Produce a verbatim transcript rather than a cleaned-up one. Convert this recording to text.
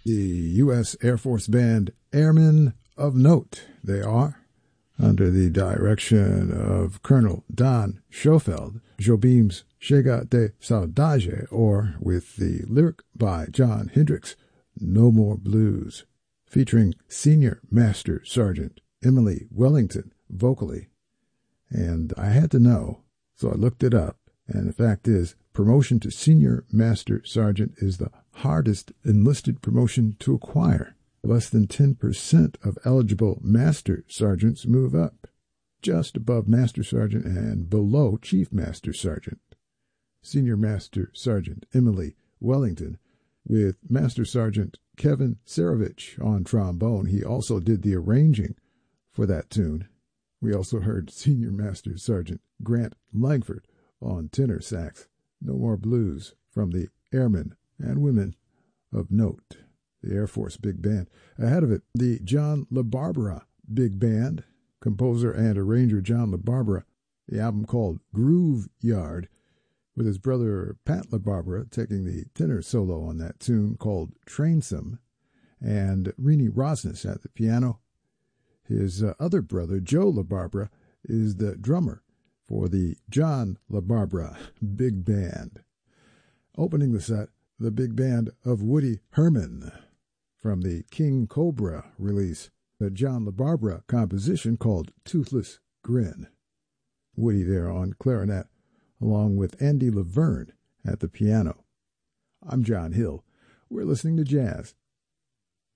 the U S Air Force Band Airmen of Note. They are, under the direction of Colonel Don Schofield, Jobim's Chega de Saudade, or with the lyric by John Hendricks, No More Blues, featuring Senior Master Sergeant Emily Wellington vocally. And I had to know, so I looked it up, and the fact is, promotion to Senior Master Sergeant is the hardest enlisted promotion to acquire. Less than ten percent of eligible Master Sergeants move up, just above Master Sergeant and below Chief Master Sergeant. Senior Master Sergeant Emily Wellington, with Master Sergeant Kevin Sarovich on trombone. He also did the arranging for that tune. We also heard Senior Master Sergeant Grant Langford on tenor sax. No More Blues from the Airmen and Women of Note, the Air Force Big Band. Ahead of it, the John LaBarbera Big Band, composer and arranger John LaBarbera, the album called Groove Yard, with his brother Pat LaBarbera taking the tenor solo on that tune called Trainsome, and Rini Rosnes at the piano. His uh, other brother, Joe LaBarbera, is the drummer for the John LaBarbera Big Band. Opening the set, the big band of Woody Herman from the King Cobra release, the John LaBarbera composition called Toothless Grin. Woody there on clarinet, along with Andy Laverne at the piano. I'm John Hill. We're listening to jazz